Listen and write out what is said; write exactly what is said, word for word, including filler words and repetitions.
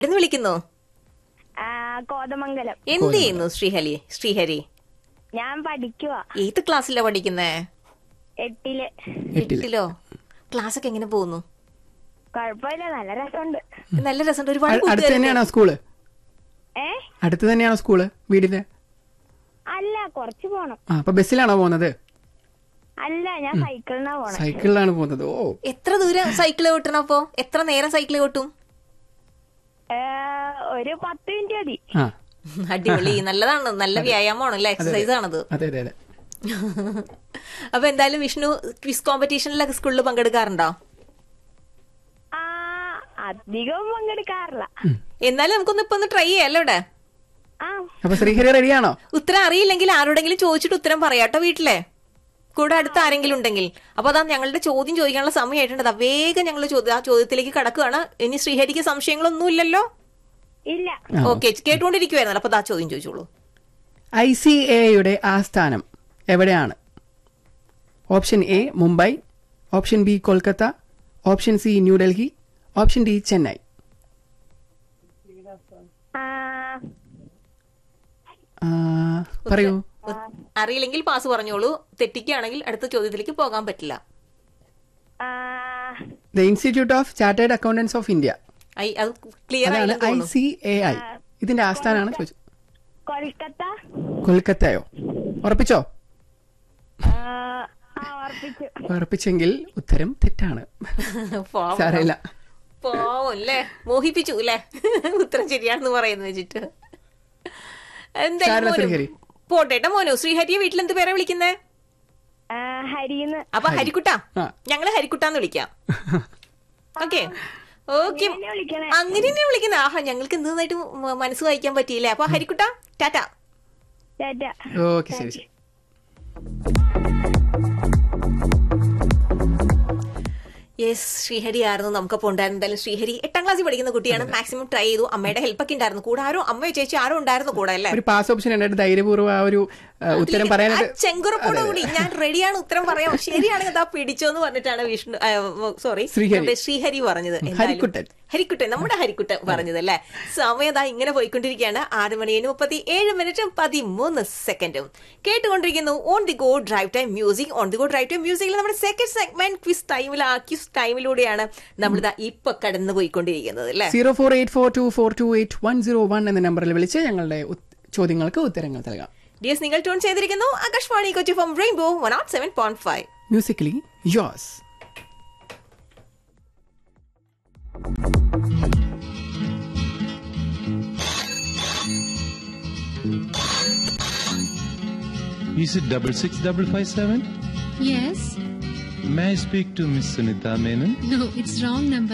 എന്ന് വിളിക്കുന്നു. കോതമംഗലം. എന്ത് ചെയ്യുന്നു ശ്രീഹരി? ശ്രീഹരി ഞാൻ പഠിക്കുവാ. ഏത് ക്ലാസ്സിലാ പഠിക്കുന്നേ? എട്ടില്. എട്ടിലോ? ക്ലാസ് ഒക്കെ എങ്ങനെ പോകുന്നു? കുഴപ്പമില്ല, നല്ല രസമുണ്ട്. നല്ല രസമുണ്ട്. ഒരുപാട് അടുത്ത് തന്നെയാണോ സ്കൂള്? ഏ അടുത്ത് തന്നെയാണോ സ്കൂള് വീടിന്റെ? അല്ല, കുറച്ച് പോണം. അപ്പൊ ബസ്സിലാണോ പോകുന്നത്? അല്ല, ഞാൻ സൈക്കിളിനാ പോണേ. സൈക്കിളിലാണ് പോകുന്നത്. ഓ, എത്ര ദൂരം സൈക്കിള് ഓട്ടണം? അപ്പൊ എത്ര നേരം സൈക്കിള് ഓട്ടും? ഒരു പത്ത് മിനിറ്റ് മതി. അടിപൊളി, നല്ലതാണ്. നല്ല വ്യായാമമാണ് അല്ലെ, എക്സസൈസ് ആണത്. അതെ അതെ അതെ. അപ്പൊ എന്തായാലും വിഷ്ണു ക്വിസ് കോമ്പറ്റീഷനിലൊക്കെ സ്കൂളിൽ പങ്കെടുക്കാറുണ്ടോ? അധികം പങ്കെടുക്കാറില്ല. എന്നാലും നമുക്കൊന്ന് ഇപ്പൊ ഒന്ന് ട്രൈ ചെയ്യാലോ ഇവിടെ. അപ്പൊ ശ്രീഹരി റെഡിയാണോ? ഉത്തരം അറിയില്ലെങ്കിൽ ആരോടെങ്കിലും ചോദിച്ചിട്ട് ഉത്തരം പറയാട്ടോ വീട്ടിലെ. കൂടെ അടുത്ത് ആരെങ്കിലും ഉണ്ടെങ്കിൽ. അപ്പൊ അതാ ഞങ്ങളുടെ ചോദ്യം ചോദിക്കാനുള്ള സമയമായിട്ടുണ്ട്. അതാ വേഗം ഞങ്ങൾ ആ ചോദ്യത്തിലേക്ക് കടക്കുകയാണ്. ഇനി ശ്രീഹരിക്ക് സംശയങ്ങളൊന്നും ഇല്ലല്ലോ? ഇല്ല. ഓക്കെ, കേട്ടുകൊണ്ടിരിക്കുവായിരുന്നല്ലോ. അപ്പൊ ആ ചോദ്യം ചോദിച്ചോളൂ. ഐ സി എയുടെ ആസ്ഥാനം എവിടെയാണ്? Option A Mumbai, option B Kolkata, option C New Delhi, option D Chennai. പറയൂ. അറിയില്ലെങ്കിൽ പാസ് പറഞ്ഞോളൂ. തെറ്റിക്കുകയാണെങ്കിൽ അടുത്ത ചോദ്യത്തിലേക്ക് പോകാൻ പറ്റില്ല. The institute of chartered accountants of India, അത് ക്ലിയർ ആണ്. ഐ സി എ ഐ ഇതിന്റെ ആസ്ഥാനമാണ് ചോദിച്ചത്. കൊൽക്കത്ത. കൊൽക്കത്തയോ? ഉറപ്പിച്ചോ? ഉറപ്പിച്ചെങ്കിൽ ഉത്തരം തെറ്റാണ്. സാരമില്ല. പോവല്ലേ, മോഹിപ്പിച്ചു അല്ലേ ഉത്തരം ശരിയാണെന്ന് പറയുന്നു വെച്ചിട്ട്. എന്തായാലും പോട്ടേട്ടാ. മോനു, ശ്രീഹരിയെ വീട്ടിൽ എന്ത് പേരാ വിളിക്കുന്നേ? അപ്പൊ ഹരിക്കുട്ടാ, ഞങ്ങള് ഹരിക്കുട്ടാന്ന് വിളിക്കാം. ഓക്കെ ഓക്കെ, അങ്ങനെ തന്നെ വിളിക്കുന്ന. ആഹാ, ഞങ്ങൾക്ക് എന്തെന്നായിട്ട് മനസ്സ് വായിക്കാൻ പറ്റിയില്ലേ. അപ്പൊ ഹരിക്കുട്ടാ, ടാറ്റാ. ഓക്കെ, ശരി ശരി. യെസ്, ശ്രീഹരി ആയിരുന്നു നമുക്കപ്പോൾ ഉണ്ടായിരുന്നു. എന്തായാലും ശ്രീഹരി എട്ടാം ക്ലാസ്സിൽ പഠിക്കുന്ന കുട്ടിയാണ്. മാക്സിമം ട്രൈ ചെയ്തു. അമ്മയുടെ ഹെൽപ്പൊക്കെ ഉണ്ടായിരുന്നു കൂടെ. ആരോ അമ്മയോ ചേച്ചി ആരും ഉണ്ടായിരുന്നു കൂടെ അല്ലേ? ഒരു പാസ് ഓപ്ഷൻ ഉണ്ടായിട്ട് ധൈര്യപൂർവ്വം ആ ഒരു ഉത്തരം പറയാനായിട്ട് ചെങ്കുറപ്പോടുകൂടി ഞാൻ റെഡിയാണ് ഉത്തരം പറയാം, ശരിയാണെങ്കിൽ അതാ പിടിച്ചോന്ന് പറഞ്ഞിട്ടാണ് വിഷ്ണു സോറി ശ്രീഹരി പറഞ്ഞത്. ഹരിക്കുട്ടൻ ഹരിക്കുട്ടൻ നമ്മുടെ ഹരിക്കുട്ടൻ പറഞ്ഞത് അല്ലേ. സമയം ദാ ഇങ്ങനെ പോയിക്കൊണ്ടിരിക്കുകയാണ്. ആറ് മണിന് മുപ്പത്തി ഏഴ് മിനിറ്റും പതിമൂന്ന് സെക്കൻഡും കേട്ടുകൊണ്ടിരിക്കുന്നു on the go drive time music. On the go drive time മ്യൂസിക്കിൽ നമ്മുടെ സെക്കൻഡ് സെഗ്മെന്റ് ക്വിസ് ടൈമിൽ ആ ക്വിസ് ടൈമിലൂടെയാണ് നമ്മളിതാ ഇപ്പൊ കടന്നു പോയിക്കൊണ്ടിരിക്കുന്നത് അല്ലേ. Zero four eight four to four to eight one zero one എന്ന നമ്പറിൽ വിളിച്ച് ഞങ്ങളുടെ ചോദ്യങ്ങൾക്ക് ഉത്തരങ്ങൾ നൽകാം. ഡിയസ്, നിങ്ങൾ ട്യൂൺ ചെയ്തിരിക്കുന്നു Akashvani Kochi from rainbow one not seven point five musically യോസ്. Is it double six double five seven? Yes. May I speak to Miss Sunita Menon? No, it's wrong number.